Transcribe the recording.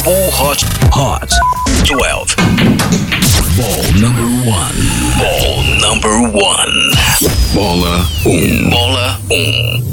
All Hot 12. Ball number one. Ball number one. Bola 1. Bola 1.